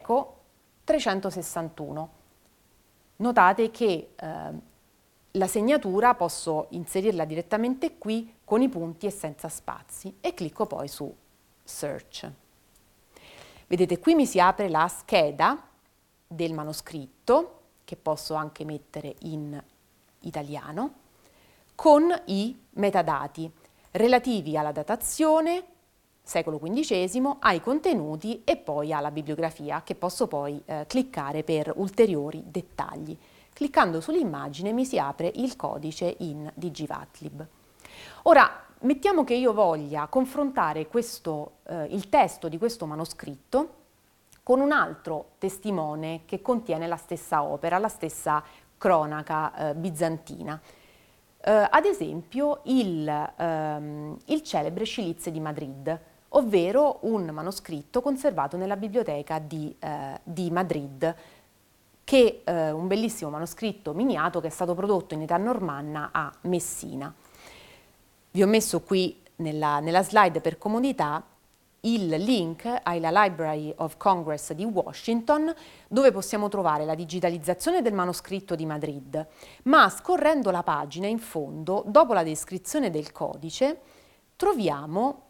greco 361. Notate che la segnatura posso inserirla direttamente qui con i punti e senza spazi e clicco poi su Search. Vedete, qui mi si apre la scheda del manoscritto, che posso anche mettere in italiano, con i metadati relativi alla datazione, secolo XV, ai contenuti e poi alla bibliografia, che posso poi cliccare per ulteriori dettagli. Cliccando sull'immagine mi si apre il codice in Digivatlib. Ora, mettiamo che io voglia confrontare il testo di questo manoscritto con un altro testimone che contiene la stessa opera, la stessa cronaca bizantina. Ad esempio il celebre Scilizze di Madrid, ovvero un manoscritto conservato nella biblioteca di Madrid, che è un bellissimo manoscritto miniato che è stato prodotto in età normanna a Messina. Vi ho messo qui nella slide per comodità il link alla Library of Congress di Washington, dove possiamo trovare la digitalizzazione del manoscritto di Madrid, ma scorrendo la pagina in fondo, dopo la descrizione del codice, troviamo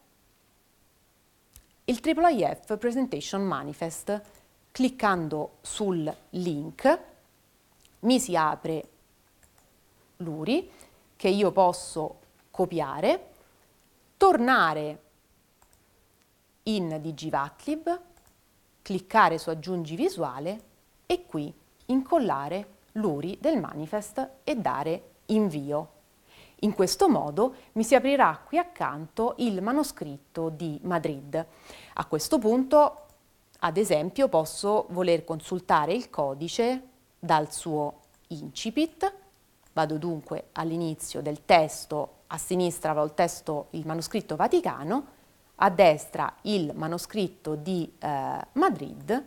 il IIIF Presentation Manifest. Cliccando sul link mi si apre l'URI che io posso copiare, tornare in Digivatlib, cliccare su Aggiungi visuale e qui incollare l'URI del manifest e dare invio. In questo modo mi si aprirà qui accanto il manoscritto di Madrid. A questo punto, ad esempio, posso voler consultare il codice dal suo incipit. Vado dunque all'inizio del testo, a sinistra avrò il manoscritto Vaticano, a destra il manoscritto di Madrid,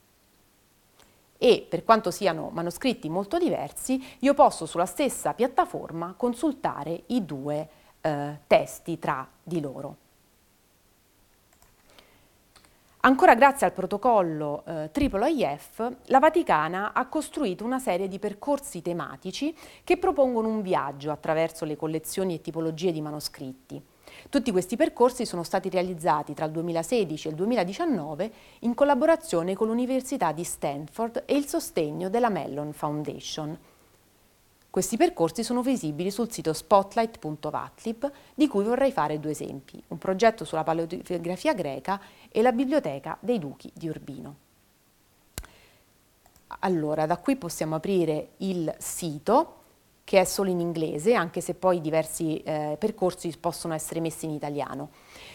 e per quanto siano manoscritti molto diversi, io posso sulla stessa piattaforma consultare i due testi tra di loro. Ancora grazie al protocollo IIIF, la Vaticana ha costruito una serie di percorsi tematici che propongono un viaggio attraverso le collezioni e tipologie di manoscritti. Tutti questi percorsi sono stati realizzati tra il 2016 e il 2019 in collaborazione con l'Università di Stanford e il sostegno della Mellon Foundation. Questi percorsi sono visibili sul sito spotlight.vatlib, di cui vorrei fare due esempi: un progetto sulla paleografia greca e la biblioteca dei Duchi di Urbino. Allora, da qui possiamo aprire il sito, che è solo in inglese, anche se poi diversi percorsi possono essere messi in italiano.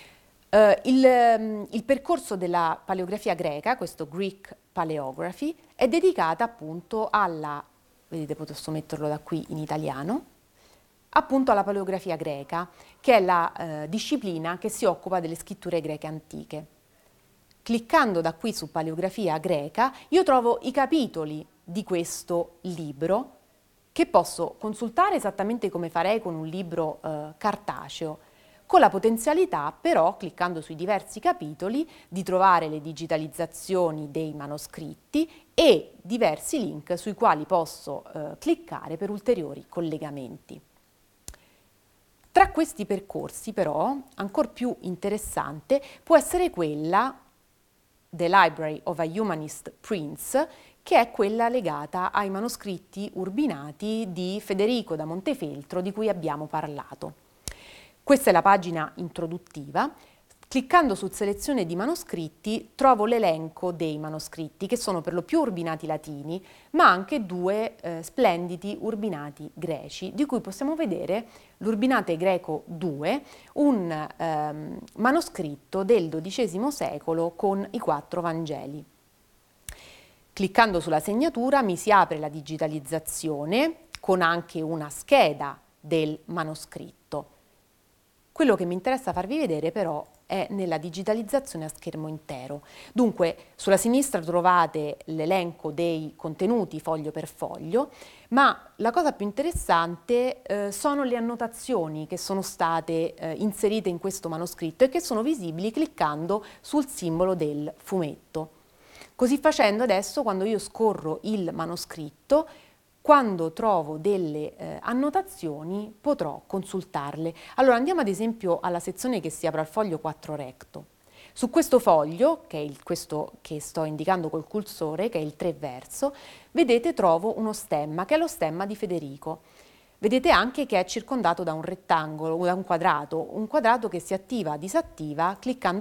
Il percorso della paleografia greca, questo Greek Paleography, è dedicata appunto vedete, posso metterlo da qui in italiano, appunto alla paleografia greca, che è la disciplina che si occupa delle scritture greche antiche. Cliccando da qui su paleografia greca, io trovo i capitoli di questo libro, che posso consultare esattamente come farei con un libro cartaceo, con la potenzialità però, cliccando sui diversi capitoli, di trovare le digitalizzazioni dei manoscritti e diversi link sui quali posso cliccare per ulteriori collegamenti. Tra questi percorsi però, ancora più interessante, può essere quella The Library of a Humanist Prince, che è quella legata ai manoscritti urbinati di Federico da Montefeltro, di cui abbiamo parlato. Questa è la pagina introduttiva. Cliccando su selezione di manoscritti trovo l'elenco dei manoscritti, che sono per lo più urbinati latini, ma anche due splendidi urbinati greci, di cui possiamo vedere l'Urbinate greco 2, un manoscritto del XII secolo con i 4 Vangeli. Cliccando sulla segnatura mi si apre la digitalizzazione con anche una scheda del manoscritto. Quello che mi interessa farvi vedere però è nella digitalizzazione a schermo intero. Dunque, sulla sinistra trovate l'elenco dei contenuti foglio per foglio, ma la cosa più interessante sono le annotazioni che sono state inserite in questo manoscritto e che sono visibili cliccando sul simbolo del fumetto. Così facendo adesso, quando io scorro il manoscritto, quando trovo delle annotazioni potrò consultarle. Allora andiamo ad esempio alla sezione che si apre al foglio 4 recto. Su questo foglio, che è questo che sto indicando col cursore, che è il 3 verso, vedete trovo uno stemma, che è lo stemma di Federico. Vedete anche che è circondato da un rettangolo, da un quadrato che si attiva, disattiva cliccando